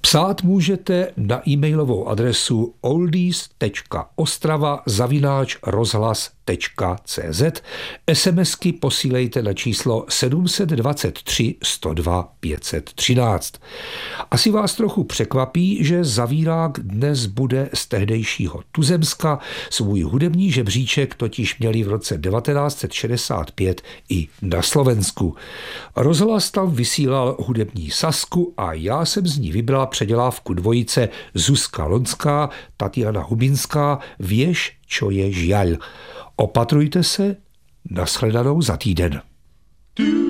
Psát můžete na e-mailovou adresu oldies.ostrava@rozhlas.cz. SMSky posílejte na číslo 723 102 513. Asi vás trochu překvapí, že Zavírák dnes bude z tehdejšího Tuzemska. Svůj hudební žebříček totiž měli v roce 1965 i na Slovensku. Rozhlas tam vysílal hudební Sasku a já jsem z ní vybral předělávku dvojice Zuzka Lonská, Tatiana Hubinská, Vieš, čo je žiaľ. Opatrujte se, nashledanou za týden.